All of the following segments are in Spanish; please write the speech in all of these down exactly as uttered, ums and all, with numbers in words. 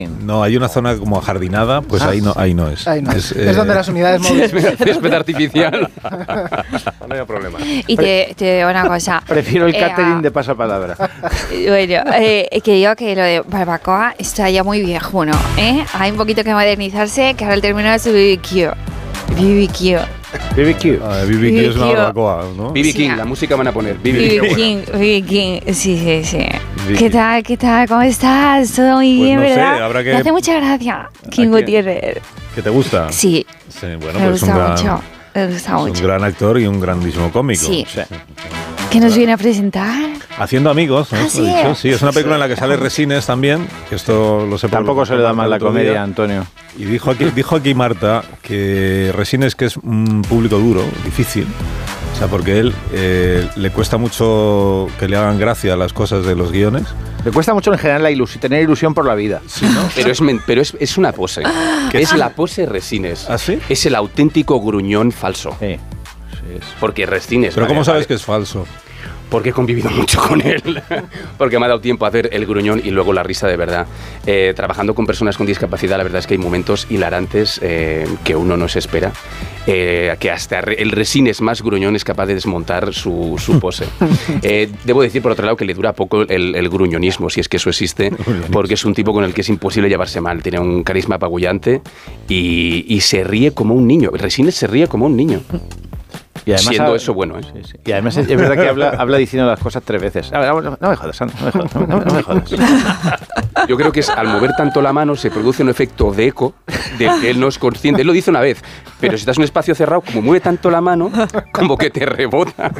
No, hay una zona como ajardinada, pues ah, ahí no, ahí no es. Ahí no. Es, es eh, donde las unidades móviles. Césped artificial. No hay problema. Y te, te digo una cosa. Prefiero el catering eh, de pasapalabra. Bueno, eh, que digo que lo de barbacoa está ya muy viejuno, ¿eh? Hay un poquito que modernizarse, que ahora el término es B B Q. B B Q. B B Q. Ah, B B Q es una barbacoa, ¿no? B B King, sí, la música van a poner. B B King, B B King. Sí, sí, sí. ¿Qué tal? ¿Qué tal? ¿Cómo estás? Todo muy pues bien, no ¿verdad? Sé, habrá que... Me hace mucha gracia, King Gutiérrez. ¿Que te gusta? Sí. Sí, bueno, me pues gusta un gran, mucho. Me gusta es mucho. un gran actor y un grandísimo cómico. Sí. sí. ¿Qué nos viene a presentar? Haciendo amigos, ¿no? ¿Ah, sí? Dicho? Sí, es una película en la que sale Resines también, que esto lo sé. Tampoco se le da mal la comedia, día. Antonio. Y dijo aquí, dijo aquí Marta que Resines que es un público duro, difícil, o sea, porque él eh, le cuesta mucho que le hagan gracia las cosas de los guiones. Le cuesta mucho en general la ilusión, tener ilusión por la vida. Sí, ¿no? Pero, es, pero es, es una pose. ¿Qué es la pose Resines? ¿Ah, sí? Es el auténtico gruñón falso. Sí. Porque Resines... ¿Pero vale, cómo sabes vale. que es falso? Porque he convivido mucho con él, porque me ha dado tiempo a hacer el gruñón y luego la risa de verdad. Eh, trabajando con personas con discapacidad, la verdad es que hay momentos hilarantes eh, que uno no se espera, eh, que hasta el Resines más gruñón es capaz de desmontar su, su pose. Eh, debo decir, por otro lado, que le dura poco el, el gruñonismo, si es que eso existe, porque es un tipo con el que es imposible llevarse mal. Tiene un carisma apabullante y, y se ríe como un niño. Resines se ríe como un niño. Y además siendo habla, eso bueno, ¿eh? Sí, sí. Y además es, es verdad que habla, habla diciendo las cosas tres veces. A ver, no, no me jodas, no me jodas, no, no, no me jodas. Yo creo que es, al mover tanto la mano se produce un efecto de eco del que él no es consciente. Él lo dice una vez, pero si estás en un espacio cerrado, como mueve tanto la mano, como que te rebota.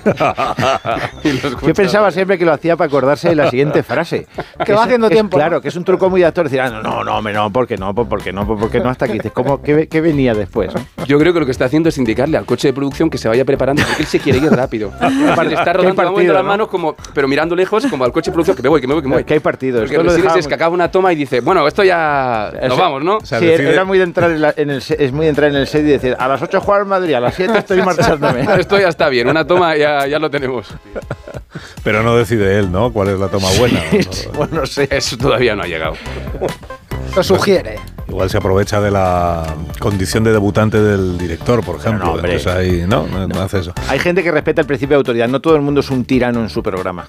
Yo pensaba siempre que lo hacía para acordarse de la siguiente frase. Que, que va es, haciendo que tiempo. Es, claro, que es un truco muy de actor. Decir, ah, no, no, no, no, ¿por qué no? ¿Por qué no? ¿Por qué no hasta aquí? Dices, ¿cómo, qué, ¿Qué venía después? Yo creo que lo que está haciendo es indicarle al coche de producción que se vaya preparando porque él se quiere ir rápido. Le está rodando partido, moviendo las manos, como, pero mirando lejos, como al coche de producción, que me voy, que me voy, que me voy. Es que hay partidos. Porque Resines es que acaba una toma y dice, bueno, esto ya nos o sea, vamos, ¿no? O sea, sí, decide... era muy de entrar en, la, en el es muy de entrar en el set y decir, a las ocho jugar en Madrid, a las siete estoy marchándome. Esto ya está bien, una toma ya, ya lo tenemos. Pero no decide él, ¿no? ¿Cuál es la toma buena? No, bueno, no sé. Eso todavía no ha llegado. Lo sugiere. Igual se aprovecha de la condición de debutante del director, por ejemplo. No, hombre. Entonces ahí, ¿no? No, no hace eso. Hay gente que respeta el principio de autoridad. No todo el mundo es un tirano en su programa.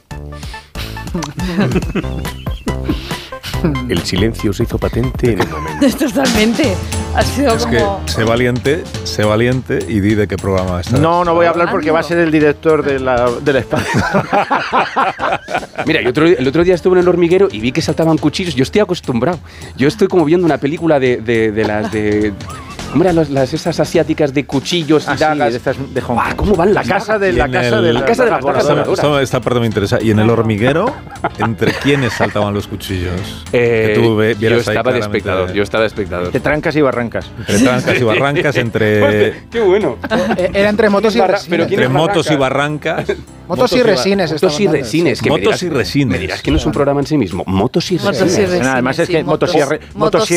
El silencio se hizo patente en el momento. Totalmente. Ha sido es como... que sé valiente, sé valiente y di de qué programa está. No, no voy a hablar porque va a ser el director de la, del espacio. Mira, yo otro, el otro día estuve en El Hormiguero y vi que saltaban cuchillos. Yo estoy acostumbrado. Yo estoy como viendo una película de, de, de las de... ¿Cómo eran las, las esas asiáticas de cuchillos y ah, dagas? Sí, de estas de Hong Kong. ¿Cómo van la las casa de la casa el, de la, la casa de la, la, la, la, esta, esta parte me interesa. ¿Y en El Hormiguero, entre quiénes saltaban los cuchillos? Eh, que tú ve, yo estaba de espectador. Yo estaba de espectador. Entre trancas y barrancas. Entre trancas y barrancas, entre... ¡Qué bueno! Era entre motos y resines. Pero entre motos y barrancas. Motos y resines. Motos y resines. Que motos dirás, y resines. Me dirás que no es un programa en sí mismo. Motos y resines. Motos y resines. Además es que sí, motos y resines.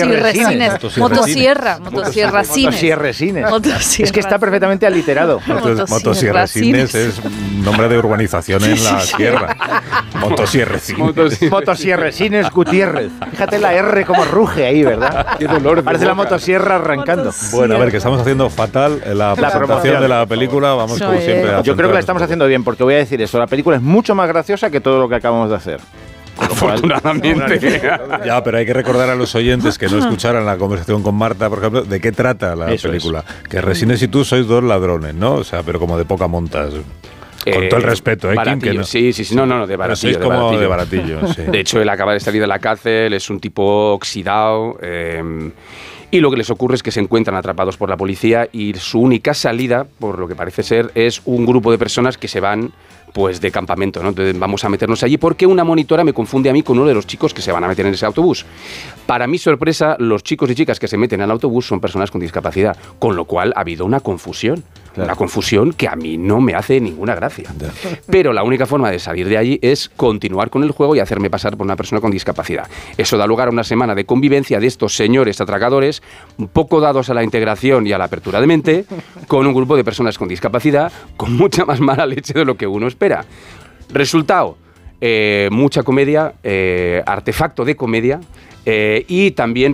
Motosierra. Motosierra resines. Motos y resines. Motosierra. Es que está perfectamente aliterado. Motos y resines es nombre de urbanización en la sierra. Motos y resines. Motos y resines Gutiérrez. Fíjate la R como ruge ahí, ¿verdad? Qué dolor. Parece la motosierra arrancando. Bueno, a ver, que estamos haciendo fatal la presentación de la película. Vamos como siempre a Yo creo que la estamos haciendo bien porque voy a decir eso. La película es mucho más graciosa que todo lo que acabamos de hacer. Afortunadamente. Ya, pero hay que recordar a los oyentes que no escucharan la conversación con Marta, por ejemplo, de qué trata la Eso película. Es. Que Resines y tú sois dos ladrones, ¿no? O sea, pero como de poca montas. Con eh, todo el respeto, ¿eh? Kim, que no. Sí, sí, sí, no, no, no, de baratillo. Sois como de baratillo, de, baratillo sí. De hecho, él acaba de salir de la cárcel, es un tipo oxidado. Eh, Y lo que les ocurre es que se encuentran atrapados por la policía y su única salida, por lo que parece ser, es un grupo de personas que se van pues de campamento, ¿no? Entonces vamos a meternos allí porque una monitora me confunde a mí con uno de los chicos que se van a meter en ese autobús. Para mi sorpresa, los chicos y chicas que se meten al autobús son personas con discapacidad, con lo cual ha habido una confusión. Claro. Una confusión que a mí no me hace ninguna gracia. Pero la única forma de salir de allí es continuar con el juego y hacerme pasar por una persona con discapacidad. Eso da lugar a una semana de convivencia de estos señores atracadores, un poco dados a la integración y a la apertura de mente, con un grupo de personas con discapacidad, con mucha más mala leche de lo que uno espera. Resultado, eh, mucha comedia, eh, artefacto de comedia, eh, y también